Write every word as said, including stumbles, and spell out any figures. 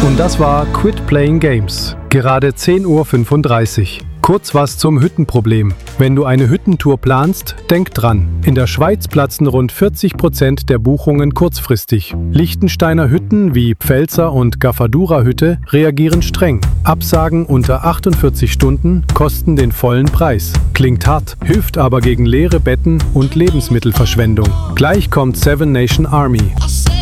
Und das war Quit Playing Games. Gerade zehn Uhr fünfunddreißig. Kurz was zum Hüttenproblem. Wenn du eine Hüttentour planst, denk dran. In der Schweiz platzen rund vierzig Prozent der Buchungen kurzfristig. Liechtensteiner Hütten wie Pfälzer und Gafadura Hütte reagieren streng. Absagen unter achtundvierzig Stunden kosten den vollen Preis. Klingt hart, hilft aber gegen leere Betten und Lebensmittelverschwendung. Gleich kommt Seven Nation Army.